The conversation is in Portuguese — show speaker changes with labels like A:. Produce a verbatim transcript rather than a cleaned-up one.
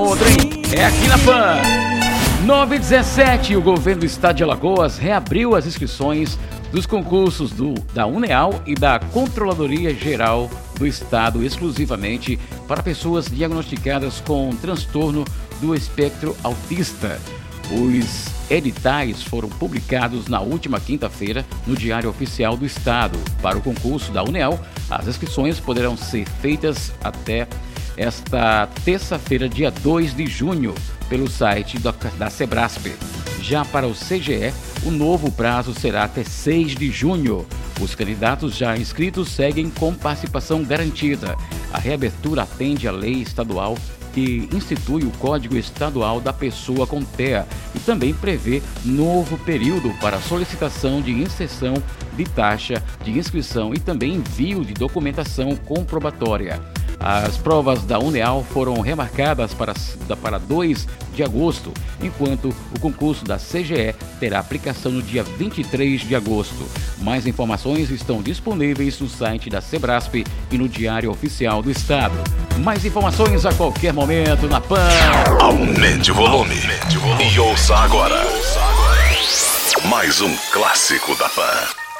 A: Trem é aqui na Pan. nove e dezessete, o governo do estado de Alagoas reabriu as inscrições dos concursos do, da UNEAL e da Controladoria Geral do Estado exclusivamente para pessoas diagnosticadas com transtorno do espectro autista. Os editais foram publicados na última quinta-feira no Diário Oficial do Estado. Para o concurso da UNEAL, as inscrições poderão ser feitas até esta terça-feira, dia dois de junho, pelo site da, da Sebrasp. Já para o C G E, o novo prazo será até seis de junho. Os candidatos já inscritos seguem com participação garantida. A reabertura atende à lei estadual que institui o Código Estadual da Pessoa com T E A e também prevê novo período para solicitação de inserção de taxa de inscrição e também envio de documentação comprobatória. As provas da UNEAL foram remarcadas para, para dois de agosto, enquanto o concurso da C G E terá aplicação no dia vinte e três de agosto. Mais informações estão disponíveis no site da Sebrasp e no Diário Oficial do Estado. Mais informações a qualquer momento na Pan.
B: Aumente o volume, Aumente o volume. E ouça agora mais um clássico da Pan.